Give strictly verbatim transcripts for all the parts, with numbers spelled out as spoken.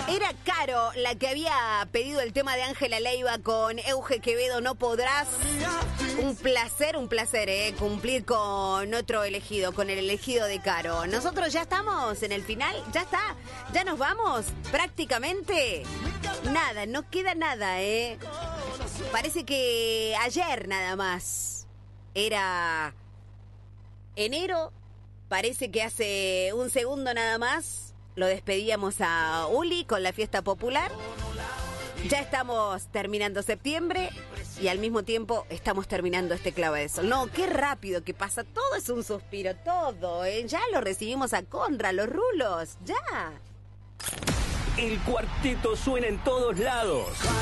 Era Caro la que había pedido el tema de Ángela Leiva con Euge Quevedo, No Podrás. Un placer, un placer, eh, cumplir con otro elegido, con el elegido de Caro. Nosotros ya estamos en el final, ya está, ya nos vamos, prácticamente. Nada, no queda nada, eh. Parece que ayer nada más era enero, parece que hace un segundo nada más lo despedíamos a Uli con la fiesta popular. Ya estamos terminando septiembre y al mismo tiempo estamos terminando este Clave de Sol. No, qué rápido que pasa, todo es un suspiro, todo, ¿eh? Ya lo recibimos a Conra, los rulos, ya. El cuarteto suena en todos lados.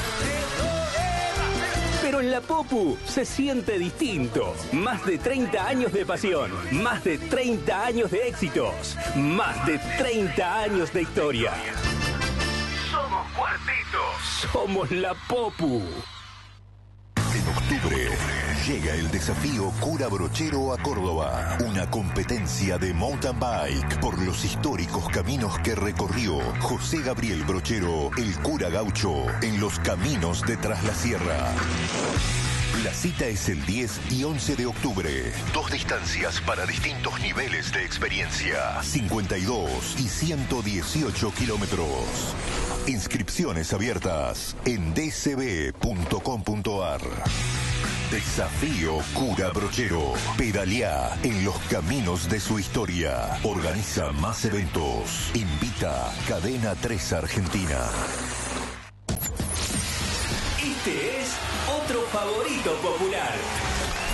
Pero en la Popu se siente distinto. Más de treinta años de pasión, más de treinta años de éxitos, más de treinta años de historia. Somos cuartetos, somos la Popu. En octubre llega el desafío Cura Brochero a Córdoba, una competencia de mountain bike por los históricos caminos que recorrió José Gabriel Brochero, el cura gaucho, en los caminos de Tras la Sierra. La cita es el diez y once de octubre. Dos distancias para distintos niveles de experiencia. cincuenta y dos y ciento dieciocho kilómetros. Inscripciones abiertas en d c b punto com punto a r. Desafío Cura Brochero. Pedaleá en los caminos de su historia. Organiza más eventos. Invita Cadena tres Argentina. Este es otro favorito popular.